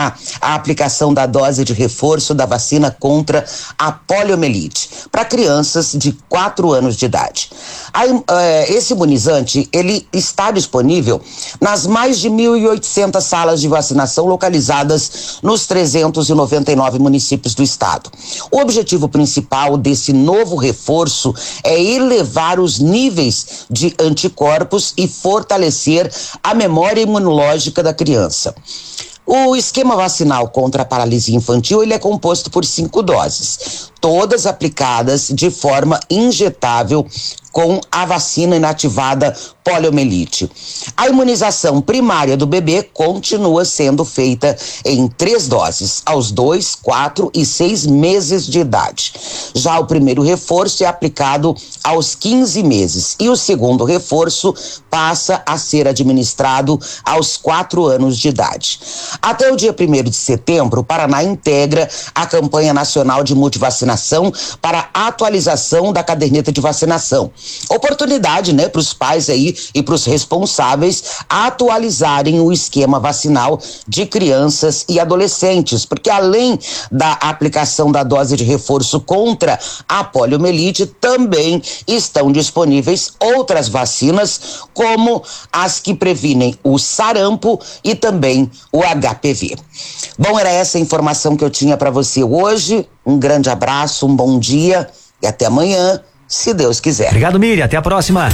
começar a aplicação da dose de reforço da vacina contra a poliomielite para crianças de 4 anos de idade. Esse imunizante, ele está disponível nas mais de 1.800 salas de vacinação localizadas nos 399 municípios do estado. O objetivo principal desse novo reforço é elevar os níveis de anticorpos e fortalecer a memória imunológica da criança. O esquema vacinal contra a paralisia infantil, ele é composto por 5 doses, todas aplicadas de forma injetável com a vacina inativada poliomielite. A imunização primária do bebê continua sendo feita em 3 doses, aos 2, 4 e 6 meses de idade. Já o primeiro reforço é aplicado aos 15 meses e o segundo reforço passa a ser administrado aos 4 anos de idade. Até o dia 1º de setembro, o Paraná integra a campanha nacional de multivacinação para atualização da caderneta de vacinação. Oportunidade, né, para os pais aí e para os responsáveis atualizarem o esquema vacinal de crianças e adolescentes, porque além da aplicação da dose de reforço contra a poliomielite, também estão disponíveis outras vacinas, como as que previnem o sarampo e também o HPV. Bom, era essa a informação que eu tinha para você hoje. Um grande abraço, um bom dia e até amanhã, se Deus quiser. Obrigado, Miriam. Até a próxima.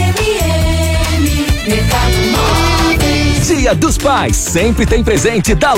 Dia dos Pais sempre tem presente da